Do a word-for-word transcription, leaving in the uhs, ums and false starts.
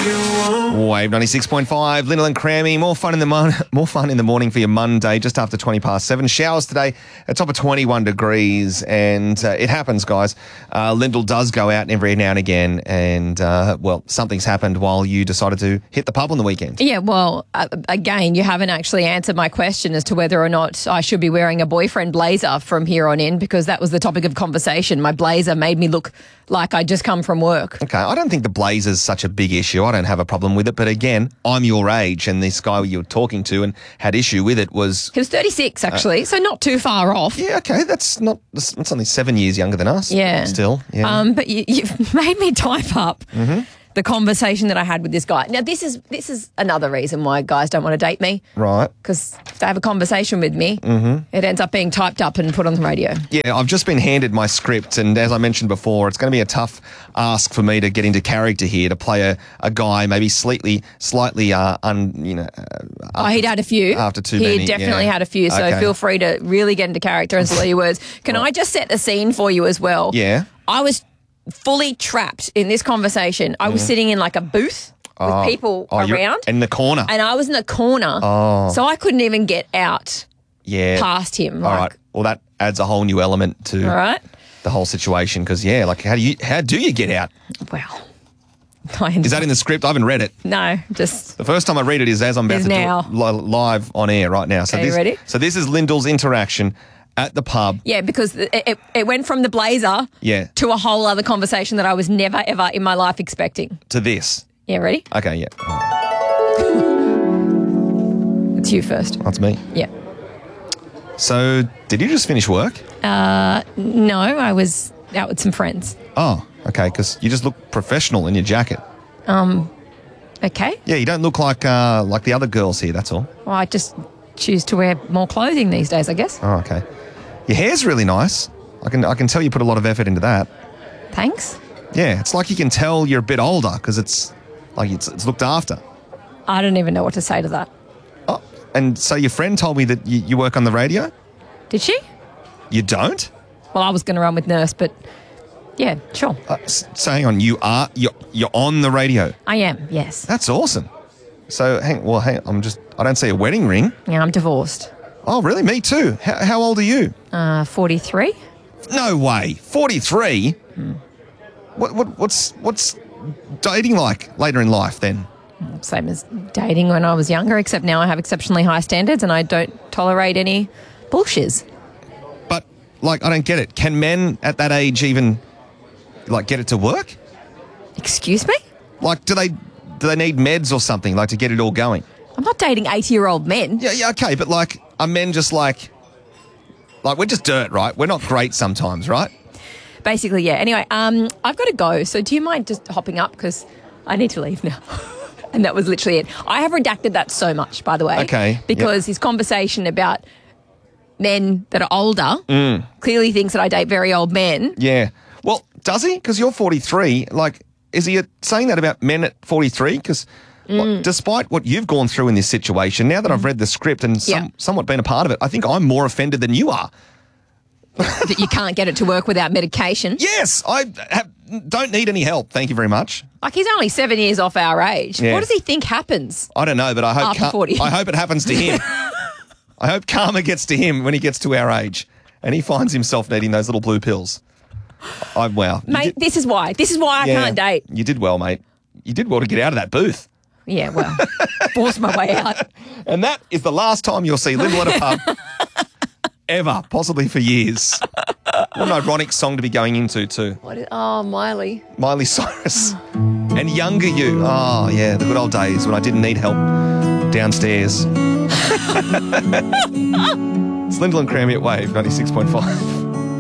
Wave ninety-six point five, Lyndall and Crammy. More fun in the mon- more fun in the morning for your Monday, just after twenty past seven. Showers today at top of twenty-one degrees, and uh, it happens, guys. Uh, Lyndall does go out every now and again, and uh, well, something's happened while you decided to hit the pub on the weekend. Yeah, well, uh, again, you haven't actually answered my question as to whether or not I should be wearing a boyfriend blazer from here on in, because that was the topic of conversation. My blazer made me look like I'd just come from work. Okay, I don't think the blazer's such a big issue. I don't have a problem with it, but again, I'm your age, and this guy you were talking to and had issue with it was... He was thirty-six, actually, uh, so not too far off. Yeah, okay, that's not... That's only seven years younger than us. Yeah. Still, yeah. Um, but you, you've made me type up... Mm-hmm. the conversation that I had with this guy. Now, this is this is another reason why guys don't want to date me. Right. Because if they have a conversation with me, mm-hmm. it ends up being typed up and put on the radio. Yeah, I've just been handed my script, and as I mentioned before, it's going to be a tough ask for me to get into character here, to play a, a guy maybe slightly, slightly, uh, un, you know... Uh, oh, he'd had a few. After too he many. He definitely yeah. had a few, so okay. feel free to really get into character and slur your words. Can right. I just set the scene for you as well? Yeah. I was... fully trapped in this conversation. I was mm. sitting in like a booth with oh. people oh, around. In the corner. And I was in the corner. Oh. So I couldn't even get out yeah. past him. All like, right. Well, that adds a whole new element to all right. the whole situation, because, yeah, like how do you how do you get out? Well, is that in the script? I haven't read it. No, just... The first time I read it is as I'm about to now. do it li- live on air right now. So Are this, you ready? So this is Lyndall's interaction at the pub. Yeah, because it, it, it went from the blazer yeah. to a whole other conversation that I was never, ever in my life expecting. To this. Yeah, ready? Okay, yeah. It's you first. That's me. Yeah. So, did you just finish work? Uh, no, I was out with some friends. Oh, okay, because you just look professional in your jacket. Um, okay. Yeah, you don't look like uh, like the other girls here, that's all. Well, I just choose to wear more clothing these days, I guess. Oh, okay. Your hair's really nice. I can I can tell you put a lot of effort into that. Thanks. Yeah, it's like you can tell you're a bit older because it's like it's, it's looked after. I don't even know what to say to that. Oh, and so your friend told me that you, you work on the radio? Did she? You don't? Well, I was going to run with Nurse, but yeah, sure. Uh, so hang on, you are you're you're on the radio. I am, yes. That's awesome. So hang well, hang. I'm just. I don't see a wedding ring. Yeah, I'm divorced. Oh, really? Me too. How, how old are you? Uh, forty-three. No way. forty-three. Hmm. What what what's what's dating like later in life then? Same as dating when I was younger, except now I have exceptionally high standards and I don't tolerate any bullshiz. But like, I don't get it. Can men at that age even like get it to work? Excuse me? Like, do they do they need meds or something like to get it all going? I'm not dating eighty-year-old men. Yeah, yeah, okay, but like, are men just like, like we're just dirt, right? We're not great sometimes, right? Basically, yeah. Anyway, um, I've got to go. So do you mind just hopping up? Because I need to leave now. And that was literally it. I have redacted that so much, by the way. Okay. Because yep. his conversation about men that are older mm. clearly thinks that I date very old men. Yeah. Well, does he? Because you're forty-three. Like, is he saying that about men at forty-three? Because mm. despite what you've gone through in this situation, now that mm. I've read the script and some, yep. somewhat been a part of it, I think I'm more offended than you are. That you can't get it to work without medication. Yes, I have, don't need any help. Thank you very much. Like, he's only seven years off our age. Yeah. What does he think happens? I don't know, but I hope after forty. I hope it happens to him. I hope karma gets to him when he gets to our age and he finds himself needing those little blue pills. I wow, mate. Did, this is why. This is why yeah, I can't date. You did well, mate. You did well to get out of that booth. Yeah, well, forced my way out. And that is the last time you'll see Lyndall at a pub. Ever, possibly for years. What an ironic song to be going into too. What is, oh, Miley. Miley Cyrus. And Younger You. Oh, yeah, the good old days when I didn't need help downstairs. It's Lyndall and Crammy at Wave ninety-six point five.